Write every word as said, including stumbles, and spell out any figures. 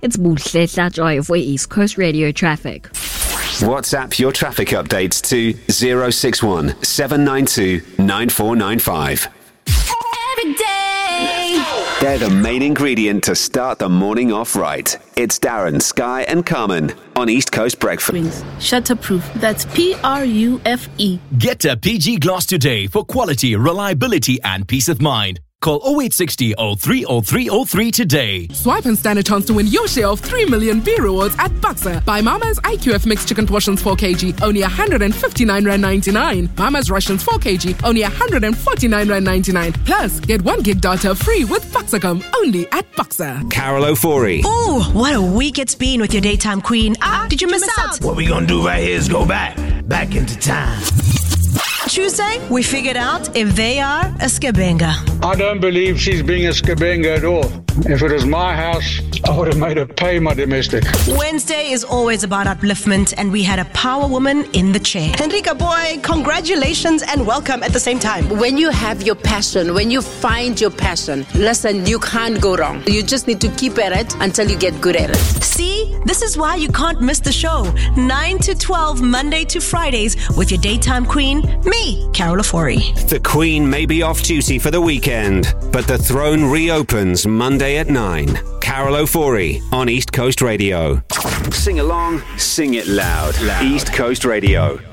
It's Buhle Hlatshwayo for East Coast Radio traffic. WhatsApp your traffic updates to zero six one seven nine two nine four nine five. Every day. They're the main ingredient to start the morning off right. It's Darren, Sky and Carmen on East Coast Breakfast. Shutterproof. That's P R U F E. Get a P G Glass today for quality, reliability and peace of mind. Call oh eight six oh oh three oh three oh three today. Swipe and stand a chance to win your share of three million B rewards at Buxa. Buy Mama's I Q F mixed chicken portions four kilograms, only one hundred fifty-nine rand ninety-nine. Mama's Russians four kilograms, only one hundred forty-nine rand ninety-nine. Plus, get one gig data free with Buxacom, only at Buxa. Carol O'Forey. Ooh, what a week it's been with your daytime queen. Ah, did you miss, miss out? What we gonna do right here is go back, back into time. Tuesday, we figured out if they are a scabenga. I don't believe she's being a scabenga at all. If it was my house, I would have made her pay my domestic. Wednesday is always about upliftment, and we had a power woman in the chair. Henrika, boy, congratulations and welcome at the same time. When you have your passion, when you find your passion, listen, you can't go wrong. You just need to keep at it until you get good at it. See, this is why you can't miss the show. nine to twelve, Monday to Fridays, with your daytime queen, me, Carol O'Forey. The Queen may be off duty for the weekend, but the throne reopens Monday at nine. Carol O'Forey on East Coast Radio. Sing along, sing it loud. loud. East Coast Radio.